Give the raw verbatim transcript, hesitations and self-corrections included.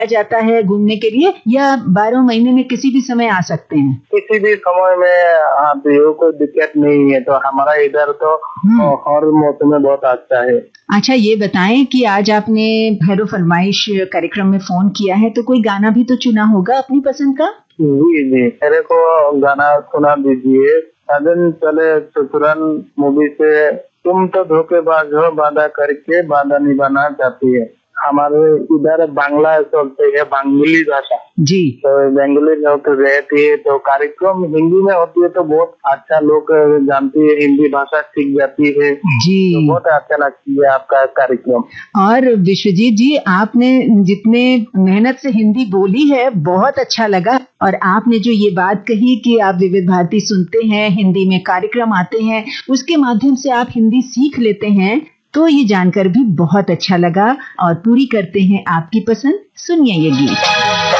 जाता है घूमने के लिए, या बारह महीने में किसी भी समय आ सकते हैं? किसी भी समय में आप यो कोई दिक्कत नहीं है। तो हमारा इधर तो हर मौसम में बहुत अच्छा है। अच्छा, ये बताएं कि आज आपने भैरव फरमाइश कार्यक्रम में फोन किया है, तो कोई गाना भी तो चुना होगा अपनी पसंद का? जी जी, मेरे को गाना सुना दीजिए। साजन चले ससुराल मूवी से, तुम तो धोखेबाज हो, वादा करके वादा निभाना चाहती है। हमारे इधर बांग्ला चलते है, बंगाली भाषा जी। तो बंगाली लोग रहती है, तो कार्यक्रम हिंदी में होती है तो बहुत अच्छा लोग जानती है, हिंदी भाषा सीख जाती है जी। तो बहुत अच्छा लगती है आपका कार्यक्रम। और विश्वजीत जी, आपने जितने मेहनत से हिंदी बोली है बहुत अच्छा लगा, और आपने जो ये बात कही कि आप विविध भारती सुनते हैं, हिंदी में कार्यक्रम आते हैं, उसके माध्यम से आप हिंदी सीख लेते हैं, तो ये जानकर भी बहुत अच्छा लगा। और पूरी करते हैं आपकी पसंद, सुनिए ये गीत।